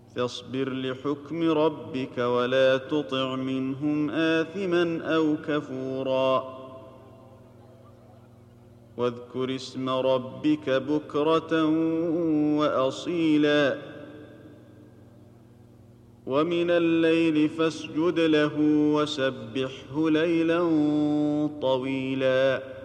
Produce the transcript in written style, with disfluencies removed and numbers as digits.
فاصبر لحكم ربك ولا تطع منهم آثما أو كفورا واذكر اسم ربك بكرة وأصيلا ومن الليل فاسجد له وسبحه ليلا طويلا